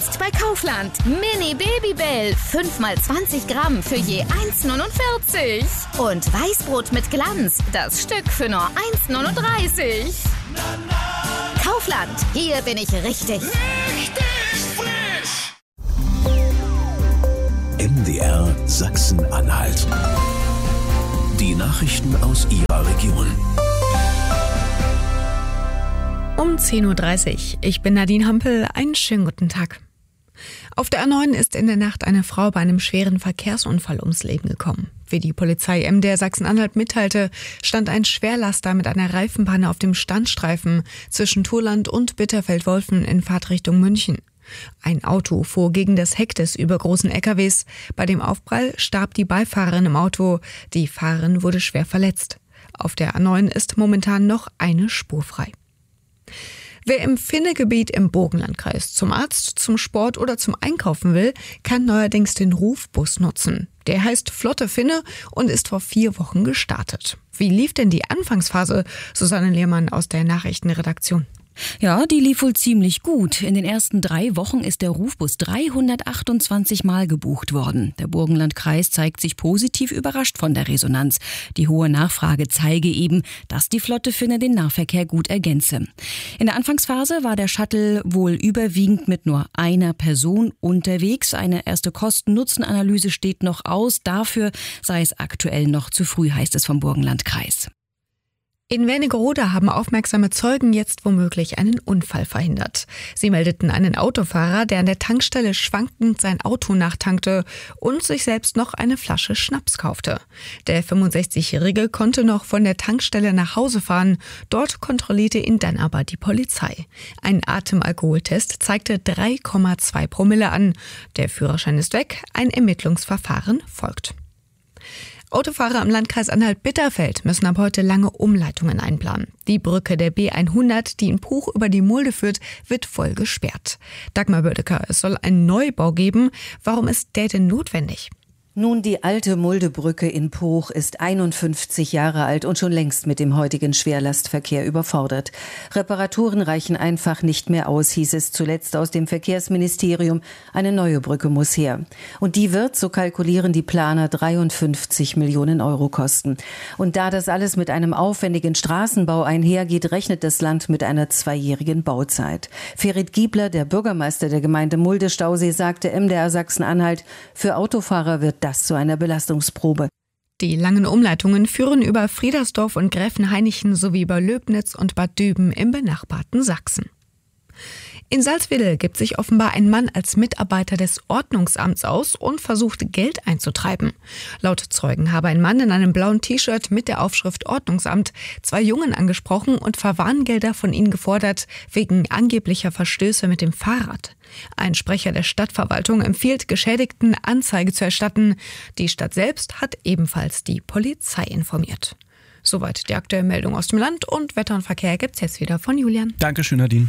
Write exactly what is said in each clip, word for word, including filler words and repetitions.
Jetzt bei Kaufland. Mini Babybell. fünf mal zwanzig Gramm für je eins neunundvierzig. Und Weißbrot mit Glanz. Das Stück für nur eins neununddreißig. Kaufland. Hier bin ich richtig. Richtig frisch. M D R Sachsen-Anhalt. Die Nachrichten aus Ihrer Region. Um zehn Uhr dreißig. Ich bin Nadine Hampel. Einen schönen guten Tag. Auf der A neun ist in der Nacht eine Frau bei einem schweren Verkehrsunfall ums Leben gekommen. Wie die Polizei M D R Sachsen-Anhalt mitteilte, stand ein Schwerlaster mit einer Reifenpanne auf dem Standstreifen zwischen Thurland und Bitterfeld-Wolfen in Fahrtrichtung München. Ein Auto fuhr gegen das Heck des übergroßen L K Ws. Bei dem Aufprall starb die Beifahrerin im Auto. Die Fahrerin wurde schwer verletzt. Auf der A neun ist momentan noch eine Spur frei. Wer im Finne-Gebiet im Burgenlandkreis zum Arzt, zum Sport oder zum Einkaufen will, kann neuerdings den Rufbus nutzen. Der heißt Flotte Finne und ist vor vier Wochen gestartet. Wie lief denn die Anfangsphase? Susanne Lehrmann aus der Nachrichtenredaktion. Ja, die lief wohl ziemlich gut. In den ersten drei Wochen ist der Rufbus dreihundertachtundzwanzig Mal gebucht worden. Der Burgenlandkreis zeigt sich positiv überrascht von der Resonanz. Die hohe Nachfrage zeige eben, dass die Flotte Finne den Nahverkehr gut ergänze. In der Anfangsphase war der Shuttle wohl überwiegend mit nur einer Person unterwegs. Eine erste Kosten-Nutzen-Analyse steht noch aus. Dafür sei es aktuell noch zu früh, heißt es vom Burgenlandkreis. In Wernigerode haben aufmerksame Zeugen jetzt womöglich einen Unfall verhindert. Sie meldeten einen Autofahrer, der an der Tankstelle schwankend sein Auto nachtankte und sich selbst noch eine Flasche Schnaps kaufte. Der fünfundsechzigjährige konnte noch von der Tankstelle nach Hause fahren. Dort kontrollierte ihn dann aber die Polizei. Ein Atemalkoholtest zeigte drei Komma zwei Promille an. Der Führerschein ist weg, ein Ermittlungsverfahren folgt. Autofahrer im Landkreis Anhalt-Bitterfeld müssen ab heute lange Umleitungen einplanen. Die Brücke der B hundert, die in Puch über die Mulde führt, wird voll gesperrt. Dagmar Bödecker, es soll einen Neubau geben. Warum ist der denn notwendig? Nun, die alte Muldebrücke in Puch ist einundfünfzig Jahre alt und schon längst mit dem heutigen Schwerlastverkehr überfordert. Reparaturen reichen einfach nicht mehr aus, hieß es zuletzt aus dem Verkehrsministerium. Eine neue Brücke muss her. Und die wird, so kalkulieren die Planer, dreiundfünfzig Millionen Euro kosten. Und da das alles mit einem aufwendigen Straßenbau einhergeht, rechnet das Land mit einer zweijährigen Bauzeit. Ferit Giebler, der Bürgermeister der Gemeinde Mulde-Stausee, sagte M D R Sachsen-Anhalt, für Autofahrer wird das zu einer Belastungsprobe. Die langen Umleitungen führen über Friedersdorf und Gräfenhainichen sowie über Löbnitz und Bad Düben im benachbarten Sachsen. In Salzwedel gibt sich offenbar ein Mann als Mitarbeiter des Ordnungsamts aus und versucht, Geld einzutreiben. Laut Zeugen habe ein Mann in einem blauen T-Shirt mit der Aufschrift Ordnungsamt zwei Jungen angesprochen und Verwarngelder von ihnen gefordert, wegen angeblicher Verstöße mit dem Fahrrad. Ein Sprecher der Stadtverwaltung empfiehlt Geschädigten, Anzeige zu erstatten. Die Stadt selbst hat ebenfalls die Polizei informiert. Soweit die aktuelle Meldung aus dem Land, und Wetter und Verkehr gibt's jetzt wieder von Julian. Dankeschön, Nadine.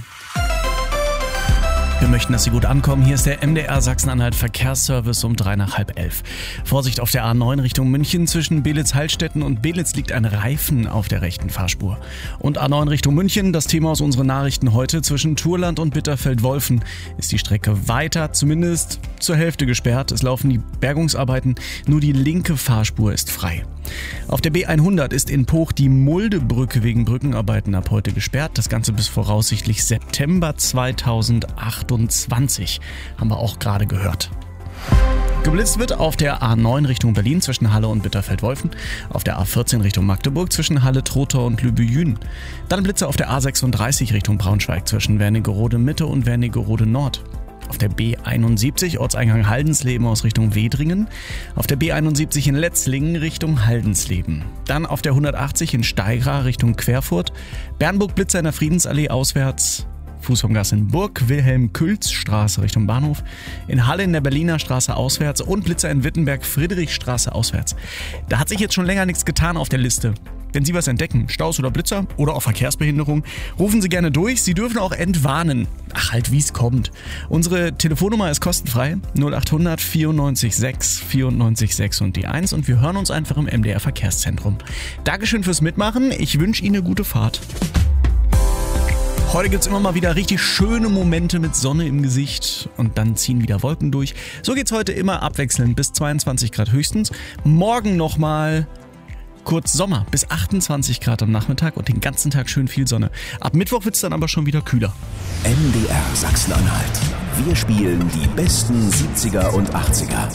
Wir möchten, dass Sie gut ankommen. Hier ist der M D R Sachsen-Anhalt Verkehrsservice um drei nach halb elf. Vorsicht auf der A neun Richtung München. Zwischen Belitz-Heilstätten und Belitz liegt ein Reifen auf der rechten Fahrspur. Und A neun Richtung München, das Thema aus unseren Nachrichten heute. Zwischen Thurland und Bitterfeld-Wolfen ist die Strecke weiter, zumindest zur Hälfte gesperrt. Es laufen die Bergungsarbeiten, nur die linke Fahrspur ist frei. Auf der B hundert ist in Puch die Muldebrücke wegen Brückenarbeiten ab heute gesperrt. Das Ganze bis voraussichtlich September zweitausendachtundzwanzig. Haben wir auch gerade gehört. Geblitzt wird auf der A neun Richtung Berlin zwischen Halle und Bitterfeld-Wolfen, auf der A vierzehn Richtung Magdeburg zwischen Halle-Trotha und Lübbe-Jüden. Dann Blitze auf der A sechsunddreißig Richtung Braunschweig zwischen Wernigerode Mitte und Wernigerode Nord. Auf der B einundsiebzig Ortseingang Haldensleben aus Richtung Wedringen. Auf der B einundsiebzig in Letzlingen Richtung Haldensleben. Dann auf der hundertachtzig in Steigra Richtung Querfurt. Bernburg-Blitzer in der Friedensallee auswärts. Fußgängergasse in Burg, Wilhelm-Külz-Straße Richtung Bahnhof, in Halle in der Berliner Straße auswärts und Blitzer in Wittenberg, Friedrichstraße auswärts. Da hat sich jetzt schon länger nichts getan auf der Liste. Wenn Sie was entdecken, Staus oder Blitzer oder auch Verkehrsbehinderung, rufen Sie gerne durch. Sie dürfen auch entwarnen. Ach halt, wie es kommt. Unsere Telefonnummer ist kostenfrei, null achthundert vierundneunzig sechs vierundneunzig sechs und die eins, und wir hören uns einfach im M D R Verkehrszentrum. Dankeschön fürs Mitmachen, ich wünsche Ihnen eine gute Fahrt. Heute gibt es immer mal wieder richtig schöne Momente mit Sonne im Gesicht und dann ziehen wieder Wolken durch. So geht's heute immer abwechselnd bis zweiundzwanzig Grad höchstens. Morgen nochmal kurz Sommer bis achtundzwanzig Grad am Nachmittag und den ganzen Tag schön viel Sonne. Ab Mittwoch wird's dann aber schon wieder kühler. M D R Sachsen-Anhalt. Wir spielen die besten siebziger und achtziger.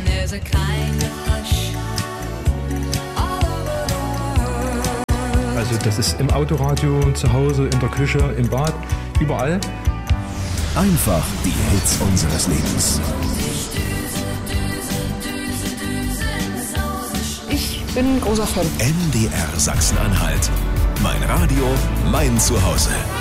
Also das ist im Autoradio, zu Hause, in der Küche, im Bad, überall. Einfach die Hits unseres Lebens. Ich bin ein großer Fan. M D R Sachsen-Anhalt. Mein Radio, mein Zuhause.